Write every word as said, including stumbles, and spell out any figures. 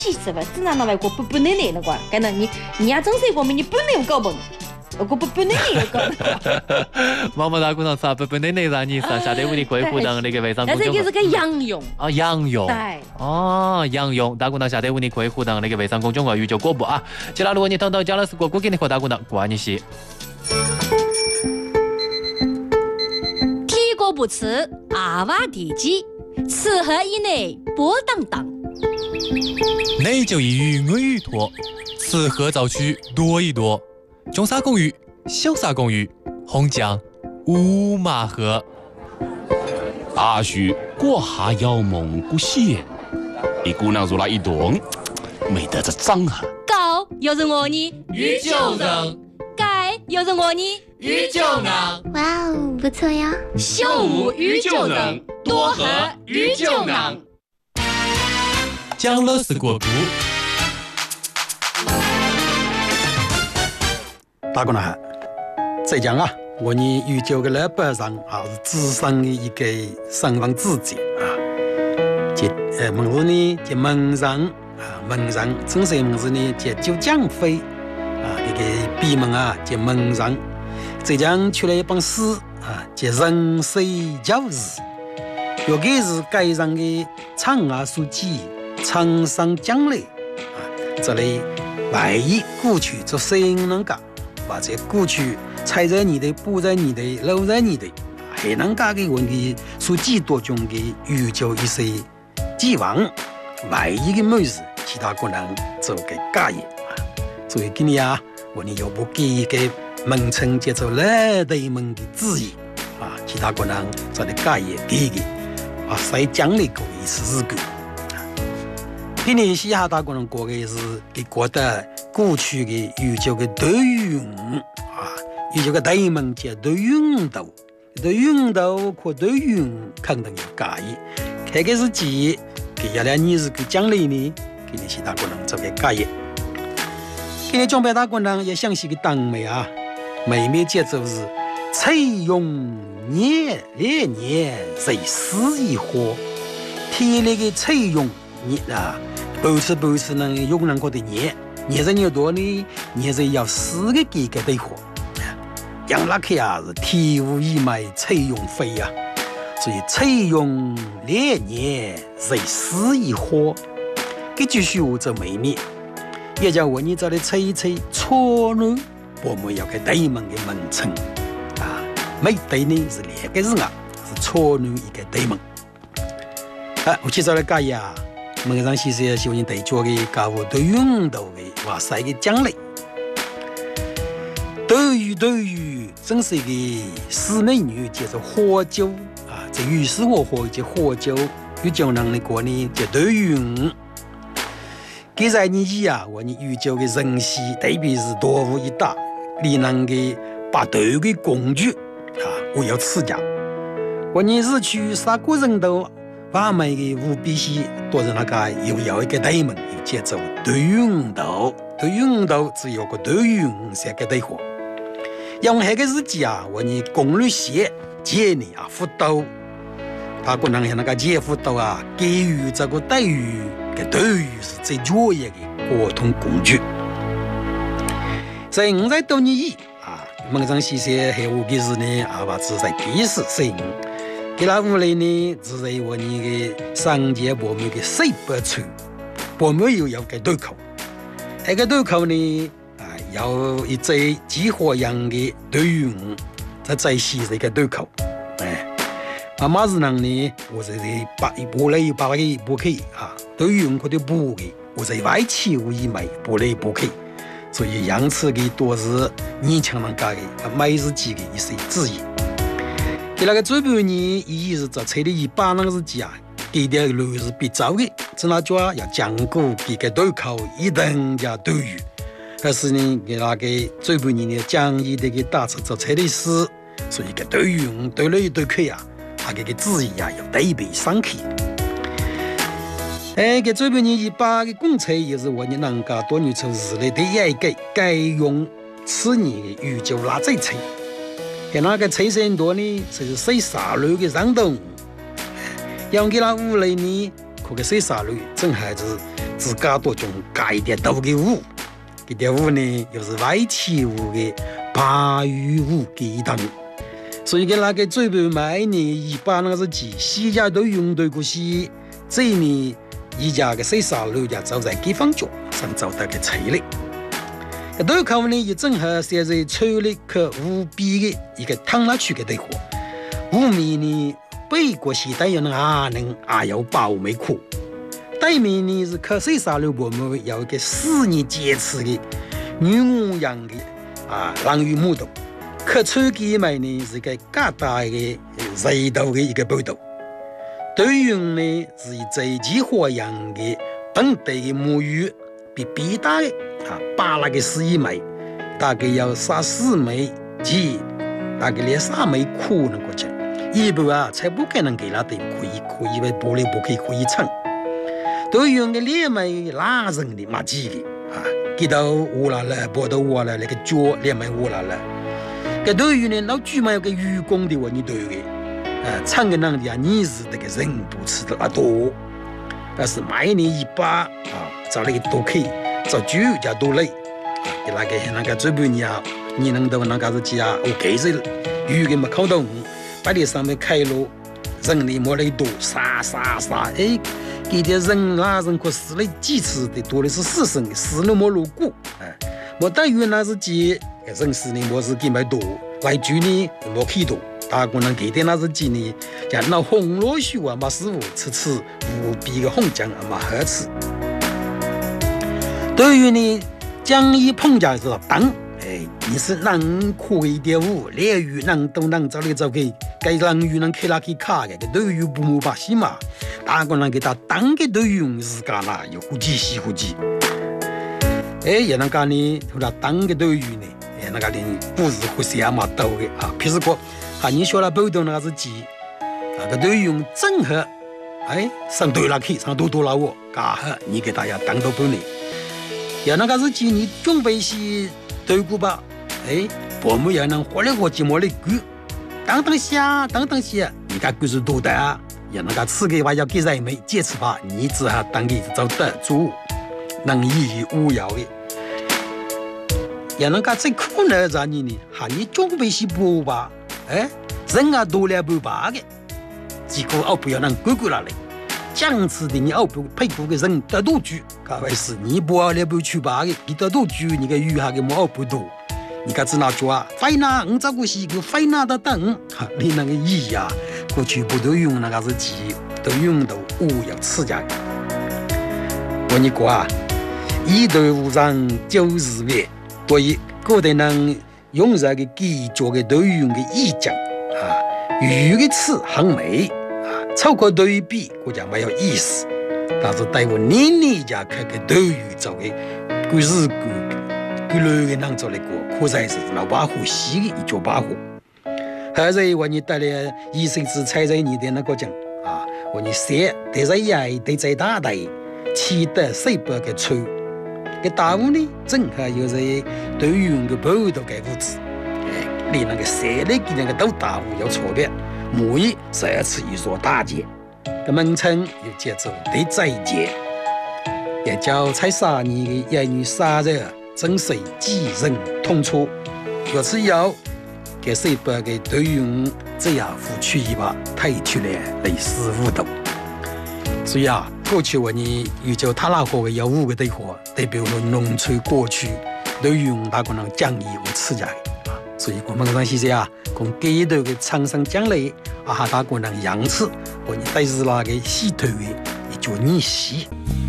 其实吧，正常那外国不不能来的话，可能你你要真是我们你不能搞笨。我不不能那个， 毛毛大姑娘啥不不能那啥意思？下台屋里贵妇当那个微商公众号。 但是也是个洋用啊，洋用。 对。 哦，洋用大姑娘下台屋里贵妇当那个微商公众号宇宙广播啊。接下来如果你听到姜老师哥哥给你和大姑娘关你些。 提过不吃阿瓦地鸡，吃喝以内波荡荡。 内就一鱼我鱼多，吃喝早取多一多。中沙公寓、小沙公寓、红酱、五马河。 大树过下要蒙古县，一姑娘入了一栋，没得这脏啊。 高又是我呢， 鱼就能； 盖又是我呢， 鱼就能。 哇哦，不错呀！ 秀舞鱼就能，多喝鱼就能。 姜老师过谷。 大姑娘好，浙江啊，我呢遇到个老板上啊是资深的一个身份资质啊，这呃名字呢叫门人啊，门人正式名字呢叫九江飞啊，这个笔名啊叫门人。浙江出了一本诗啊，叫《人水教日》，要给是该人的长牙书记长上江来啊，这里外以过去做新人家。或者过去踩在你的、步在你的、路在你的，还能家给问题所几多种的宇宙一些寄望，唯一的美事，其他可能做个家业啊。所以今年啊，我们要不给一个名称叫做老对门的旨意啊，其他可能做的家业给个啊，谁奖励过一次日个。今年西哈大可能过的是给过的。过去的有这个德云啊，有这个对门叫德云道，德云道和德云肯定有介意。开个是几，给下来你是个奖励呢，给你其他可能做个介意。给你准备大可能也详细的当美啊，妹妹节奏是采用年连年在死一活，体力的采用你啊，保持保持能用能过的年。年人有多呢？年人要四个几个对活，养拉克啊是体无以卖，采用费呀，所以采用连年人死一活，给继续我做妹妹，也叫我你这里采一采错呢，我们要给对门的门称啊，每对呢是两个人啊，是错呢一个对门，啊，我去这里讲呀。门上先生希望你对脚的教我对运动的哇塞的奖励，对于对于真是一个四美女叫做火酒啊，这于是我喝叫火酒，有江南的歌呢叫对运。给在你一啊，我你宇宙的人气，特别是多物一大，你能给把对的工具啊，我要持家，我你是去啥个人都。完美的无必须多人那个又有一个对门有节奏对运动对运动只有个对运三个对话用那个日记啊我你公路线建议啊辅导他可能像那个接辅导啊给予这个待遇的对于是最主要的沟通工具在五在多年以啊门上先生还有个是呢啊把只在第四生给那屋里呢，只是我你的上节部门的水不出，部门又要个对口，那个对口呢啊，要一只激活样的队员，在在西是一个对口，哎，啊马子人呢，我是把一波来把个不可以啊，队员或者不给，我在外企无一枚，不来不可以，所以样次的多是年轻人家的，每日几个一些质疑。给那个最半年，伊是在车里一百人日记啊，给的路是必走的，只那叫要讲过给个对口一等加对语，还是呢给那个最半年的讲义的给打出做车的事，所以个对语对了一对口呀，他这个字义啊要对比上去。哎，给最半年一百个公车也是我们能够多年出日来的一个该用此年的宇宙拉这车。给那个车身多呢，是水沙路的上动，让给那屋里呢， 可个水沙路，正还是自家多种加一点多的舞，这点舞呢又是外起舞的巴语舞给等。所以，给那个最后每年一般那个是几，西家都用对过些，这一年一家个水沙路家走在地方角上走到个车里。这对口呢，也正好写在车里可无比的一个汤拉区的对话。五米呢，北国西带有那阿能阿有包没苦，对面呢是可水沙路我们有一个四年坚持的女模样的啊浪语木头。可穿给买呢是个较大的热度的一个报道，对应呢是最极花样的本地的母语，比比大的啊八那个十一枚，大概要三四枚几，大概连三枚苦那个讲，一般啊才不可能给他的可以可以为玻璃不可以可以唱，对应的两枚拉人的马几的啊，给到乌拉了，波到乌拉那个脚两枚乌拉了。个对于呢，老居嘛有个愚公的话，你对的，呃，唱个那的啊，你是这个人不吃的啊多，但是每年一把啊，找那个多客，找酒加多累，啊，给那个那个最不你啊，你能到那个日子啊，我给是鱼个没靠到，把你上面开路，人呢没来多，杀杀杀，哎，给点人啊人可死了几次的，多的是死生的，死了没路过，哎，我等于那是几。人事呢，我是几买多，来住呢，我去多。大姑娘给的那是几呢？像那红萝树啊，嘛师傅吃吃无比的红酱啊，嘛好吃。对于呢，江一碰家是当，哎，你是能可以的舞，连鱼能都能找来找去，该让鱼能开拉去卡的，对于不木把戏嘛。大姑娘给他当个对于自家啦，有呼吸吸呼吸。哎，也能讲呢，后来当个对于呢。那个人不是会写嘛多的啊，譬如说，啊，你学了报道那个是几，啊，个对用正合，哎，上对了去，上多多了我，嘎呵，你给大家当到半年，要那个是几，你准备些对过吧，哎，我们要能活来活去，没来过，当当下，当当下，你看故事多的啊，要那个吃个话要给人们坚持吧，你只好当个做得主，能以无效的。也能讲最苦难的你呢，哈，你准备些不吧？哎，人啊多了不罢的，结果我不要能过过来了。这样子的你我不配过个人得多久？各位是你不了不去罢的，你得多久？你个余下的毛不多，你看只拿住啊，非拿你这个是个非拿的等，哈，你那个意义啊，过去不都用那个是几，都用到五要吃家。我你讲啊，一对五上九十元。所以，各地人用这个基做的对用的意见啊，语的词很美啊，超过对比，国家没有意思。但是对我年年家看个对语做的，故事故故来的人做的过，可才是老把火洗的一脚把火。还是我你带来一生之财在你的那个讲啊，我你写对在也对在大的，气得水不给吹。个大雾呢，正好有在对用个报道个物质，哎，你那个设立的那个都大雾有错别，每一这次一所大捷，个名称又叫做对再捷，也叫才三年的言语杀人，真是几人痛楚。若是有，给谁把个对用这样付出一把，推出来类似舞蹈。所以啊，过去我呢，有叫他那个有五个对话，代表了农村过去对用大可能讲义和吃家的啊。所以我们讲现在啊，讲街头的厂商将来啊，大可能样子和你带是那个系统的一叫逆袭。